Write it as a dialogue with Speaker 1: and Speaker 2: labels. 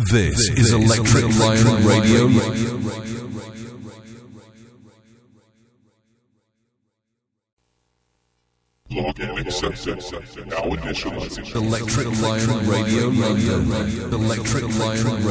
Speaker 1: This is Electric Lion Radio.
Speaker 2: Login accepted. Now initializing.
Speaker 1: Electric Lion Radio. Electric Lion Radio.